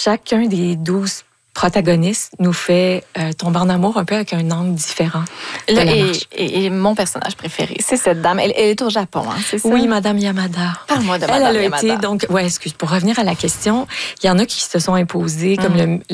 chacun des 12 protagonistes nous fait tomber en amour un peu avec un angle différent de la marche. Et mon personnage préféré, c'est cette dame. Elle est au Japon, hein, c'est ça? Oui, Madame Yamada. Parle-moi de Madame Elle a Yamada. été, donc, excuse, pour revenir à la question, il y en a qui se sont imposés, comme